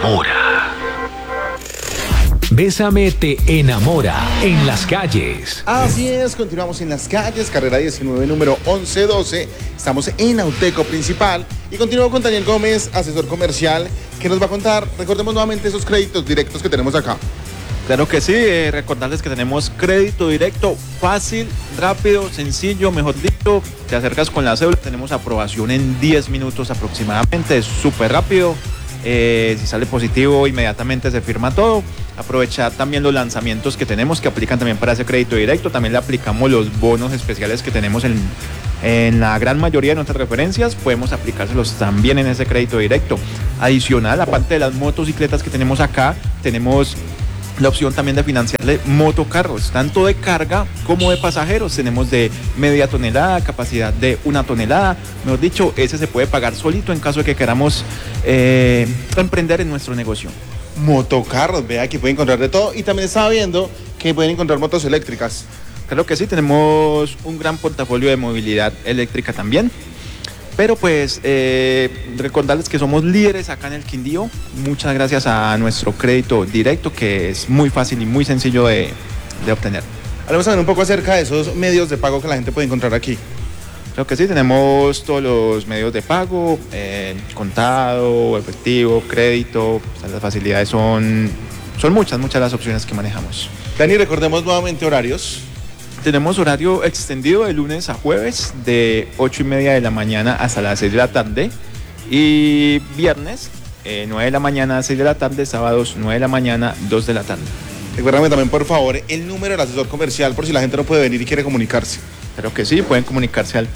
enamora. Bésame te enamora en las calles. Así es, continuamos en las calles, carrera 19, número 1112. Estamos en Auteco Principal y continúo con Daniel Gómez, asesor comercial, que nos va a contar, recordemos nuevamente esos créditos directos que tenemos acá. Claro que sí, recordarles que tenemos crédito directo, fácil, rápido, sencillo, mejor dicho, te acercas con la cédula, tenemos aprobación en 10 minutos aproximadamente, es súper rápido. Si sale positivo, inmediatamente se firma todo. Aprovechar también los lanzamientos que tenemos que aplican también para ese crédito directo. También le aplicamos los bonos especiales que tenemos en la gran mayoría de nuestras referencias. Podemos aplicárselos también en ese crédito directo. Adicional, aparte de las motocicletas que tenemos acá, tenemos la opción también de financiarle motocarros, tanto de carga como de pasajeros. Tenemos de media tonelada, capacidad de 1 tonelada. Mejor dicho, ese se puede pagar solito en caso de que queramos emprender en nuestro negocio. Motocarros, vea que pueden encontrar de todo. Y también estaba viendo que pueden encontrar motos eléctricas. Claro que sí, tenemos un gran portafolio de movilidad eléctrica también. Pero pues recordarles que somos líderes acá en el Quindío, muchas gracias a nuestro crédito directo, que es muy fácil y muy sencillo de obtener. Hablemos también un poco acerca de esos medios de pago que la gente puede encontrar aquí. Creo que sí, tenemos todos los medios de pago, contado, efectivo, crédito, o sea, las facilidades son muchas las opciones que manejamos. Dani, recordemos nuevamente horarios. Tenemos horario extendido de lunes a jueves de 8:30 de la mañana hasta las 6 de la tarde y viernes 9 de la mañana a 6 de la tarde, sábados 9 de la mañana, 2 de la tarde. Recuérdame también, por favor, el número del asesor comercial por si la gente no puede venir y quiere comunicarse. Claro que sí, pueden comunicarse al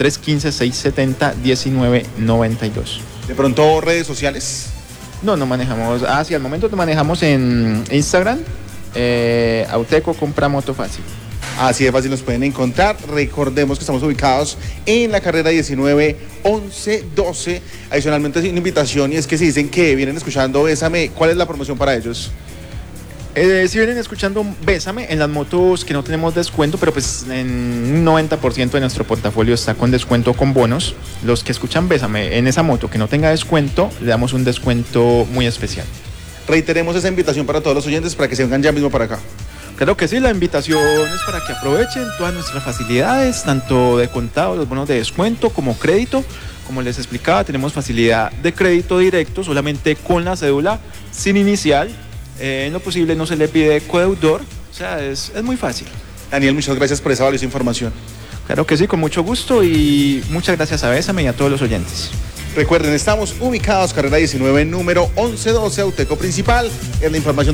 315-670-1992. ¿De pronto redes sociales? No manejamos, sí, al momento te manejamos en Instagram, Auteco Compra Moto Fácil. Así de fácil nos pueden encontrar. Recordemos que estamos ubicados en la carrera 19, 11, 12. Adicionalmente, hay una invitación y es que si dicen que vienen escuchando Bésame, ¿cuál es la promoción para ellos? Si vienen escuchando Bésame, en las motos que no tenemos descuento, pero pues en un 90% de nuestro portafolio está con descuento con bonos. Los que escuchan Bésame en esa moto que no tenga descuento, le damos un descuento muy especial. Reiteremos esa invitación para todos los oyentes para que se vengan ya mismo para acá. Claro que sí, la invitación es para que aprovechen todas nuestras facilidades, tanto de contado, los bonos de descuento, como crédito. Como les explicaba, tenemos facilidad de crédito directo, solamente con la cédula, sin inicial. En lo posible no se le pide codeudor, o sea, es muy fácil. Daniel, muchas gracias por esa valiosa información. Claro que sí, con mucho gusto y muchas gracias a Bésame y a todos los oyentes. Recuerden, estamos ubicados carrera 19, número 1112, Auteco Principal. Es la información